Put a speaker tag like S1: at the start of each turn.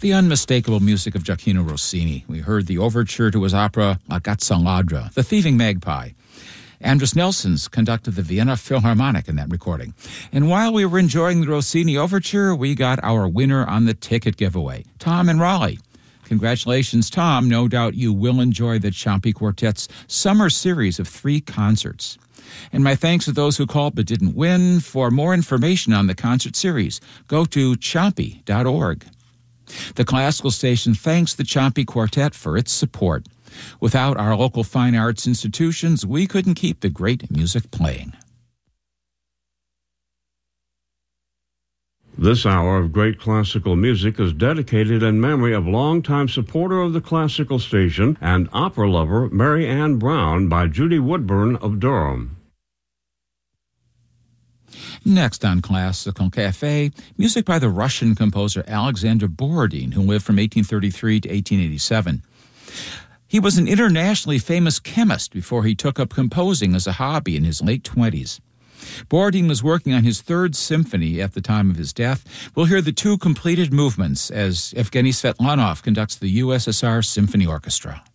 S1: The unmistakable music of Gioacchino Rossini. We heard the overture to his opera La Gazza Ladra, The Thieving Magpie. Andras Nelsons conducted the Vienna Philharmonic in that recording. And while we were enjoying the Rossini overture, we got our winner on the ticket giveaway, Tom in Raleigh. Congratulations, Tom. No doubt you will enjoy the Ciampi Quartet's summer series of 3 concerts. And my thanks to those who called but didn't win. For more information on the concert series, go to ciampi.org. The Classical Station thanks the Ciampi Quartet for its support. Without our local fine arts institutions, we couldn't keep the great music playing.
S2: This hour of great classical music is dedicated in memory of longtime supporter of the Classical Station and opera lover Mary Ann Brown by Judy Woodburn of Durham.
S1: Next on Classical Cafe, music by the Russian composer Alexander Borodin, who lived from 1833 to 1887. He was an internationally famous chemist before he took up composing as a hobby in his late 20s. Borodin was working on his 3rd symphony at the time of his death. We'll hear the 2 completed movements as Evgeny Svetlanov conducts the USSR Symphony Orchestra.